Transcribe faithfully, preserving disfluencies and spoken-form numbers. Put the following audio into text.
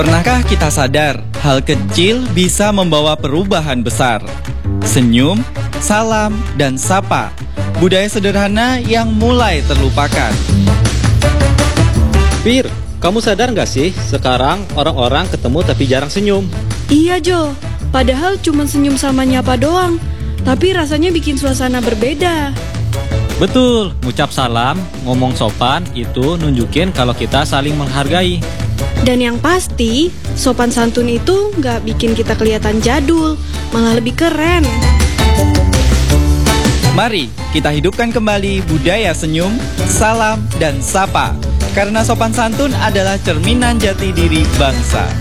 Pernahkah kita sadar, hal kecil bisa membawa perubahan besar? Senyum, salam, dan sapa, budaya sederhana yang mulai terlupakan. Pir, kamu sadar nggak sih, sekarang orang-orang ketemu tapi jarang senyum? Iya Jo, padahal cuma senyum sama nyapa doang, tapi rasanya bikin suasana berbeda. Betul, ngucap salam, ngomong sopan, itu nunjukin kalau kita saling menghargai. Dan yang pasti, sopan santun itu nggak bikin kita kelihatan jadul, malah lebih keren. Mari kita hidupkan kembali budaya senyum, salam, dan sapa. Karena sopan santun adalah cerminan jati diri bangsa.